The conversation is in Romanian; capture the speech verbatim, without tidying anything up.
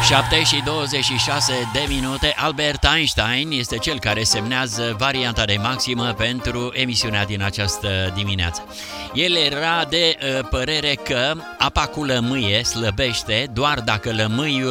șapte și douăzeci și șase de minute. Albert Einstein este cel care semnează varianta de maximă pentru emisiunea din această dimineață. El era de uh, părere că apa cu lămâie slăbește doar dacă lămâiul